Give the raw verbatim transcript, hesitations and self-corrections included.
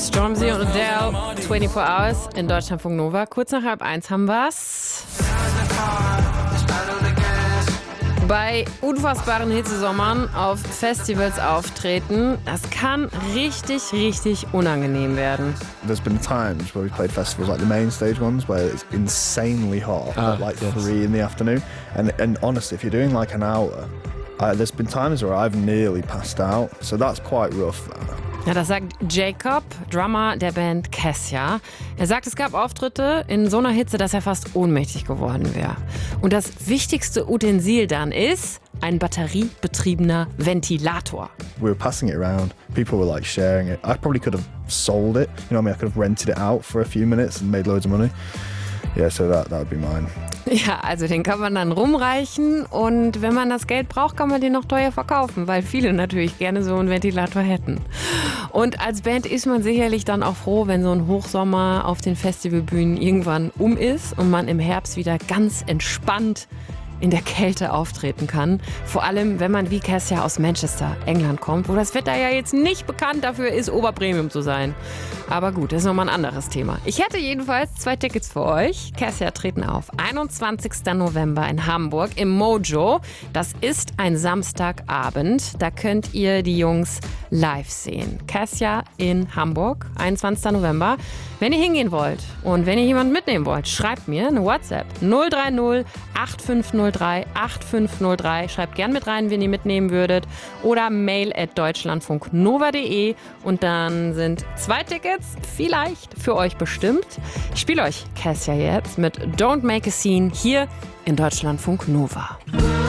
Stormzy und Adele, vierundzwanzig Hours in Deutschlandfunk Nova. Kurz nach halb eins haben wir's. Bei unfassbaren Hitzesommern auf Festivals auftreten, das kann richtig, richtig unangenehm werden. There's been times where we've played festivals like the main stage ones where it's insanely hot Ah, at like yes. three in the afternoon. And, and honestly, if you're doing like an hour, uh, there's been times where I've nearly passed out. So that's quite rough. Ja, das sagt Jacob, Drummer der Band Kessia. Er sagt, es gab Auftritte in so einer Hitze, dass er fast ohnmächtig geworden wäre. Und das wichtigste Utensil dann ist ein batteriebetriebener Ventilator. We were passing it around. People were like sharing it. I probably could have sold it. You know what I mean? I could have rented it out for a few minutes and made loads of money. Yeah, so that, that would be mine. Ja, also den kann man dann rumreichen und wenn man das Geld braucht, kann man den noch teuer verkaufen, weil viele natürlich gerne so einen Ventilator hätten. Und als Band ist man sicherlich dann auch froh, wenn so ein Hochsommer auf den Festivalbühnen irgendwann um ist und man im Herbst wieder ganz entspannt in der Kälte auftreten kann. Vor allem, wenn man wie Kessia aus Manchester, England kommt, wo das Wetter ja jetzt nicht bekannt dafür ist, Oberpremium zu sein. Aber gut, das ist nochmal ein anderes Thema. Ich hätte jedenfalls zwei Tickets für euch. Kessia treten auf. einundzwanzigsten November in Hamburg im Mojo. Das ist ein Samstagabend. Da könnt ihr die Jungs live sehen. Kessia in Hamburg, einundzwanzigsten November. Wenn ihr hingehen wollt und wenn ihr jemanden mitnehmen wollt, schreibt mir eine WhatsApp null drei null acht fünf null drei acht fünf null drei. Schreibt gern mit rein, wen ihr mitnehmen würdet. Oder mail at deutschlandfunknova punkt de und dann sind zwei Tickets vielleicht für euch bestimmt. Ich spiele euch Kessia jetzt mit Don't Make a Scene hier in Deutschlandfunk Nova.